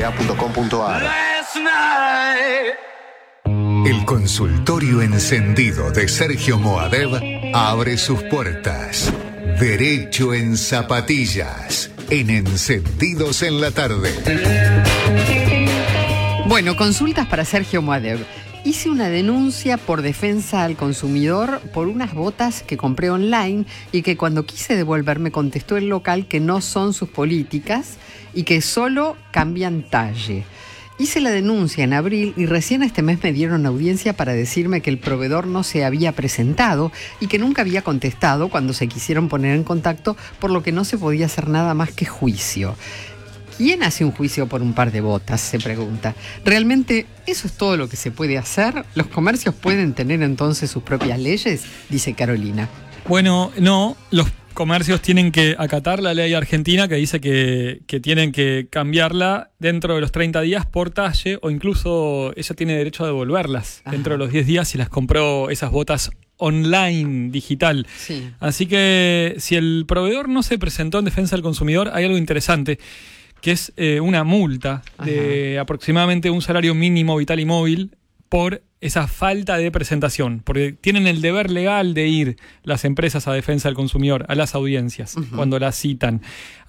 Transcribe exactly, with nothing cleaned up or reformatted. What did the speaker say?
a punto com punto a r. El consultorio encendido de Sergio Moadev abre sus puertas. Derecho en zapatillas, en Encendidos en la Tarde. Bueno, consultas para Sergio Moadev. Hice una denuncia por defensa al consumidor por unas botas que compré online y que cuando quise devolver me contestó el local que no son sus políticas y que solo cambian talle. Hice la denuncia en abril y recién este mes me dieron audiencia para decirme que el proveedor no se había presentado y que nunca había contestado cuando se quisieron poner en contacto, por lo que no se podía hacer nada más que juicio. ¿Quién hace un juicio por un par de botas?, se pregunta. ¿Realmente eso es todo lo que se puede hacer? ¿Los comercios pueden tener entonces sus propias leyes?, dice Carolina. Bueno, no, los comercios tienen que acatar la ley argentina que dice que, que tienen que cambiarla dentro de los treinta días por talle, o incluso ella tiene derecho a devolverlas. Ajá. Dentro de los diez días si las compró esas botas online, digital. Sí. Así que si el proveedor no se presentó en defensa del consumidor, hay algo interesante, que es eh, una multa de Ajá. aproximadamente un salario mínimo vital y móvil por esa falta de presentación, porque tienen el deber legal de ir las empresas a defensa del consumidor, a las audiencias, uh-huh. cuando las citan.